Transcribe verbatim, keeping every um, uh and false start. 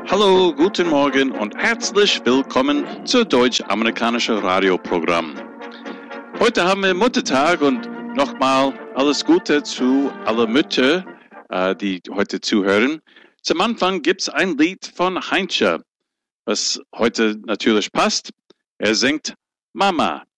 Hallo, guten Morgen und herzlich willkommen zu Deutsch-Amerikanischen Radioprogramm. Heute haben wir Muttertag und nochmal alles Gute zu alle Mütter, äh, die heute zuhören. Zum Anfang gibt es ein Lied von Heinze, was heute natürlich passt. Er singt Mama.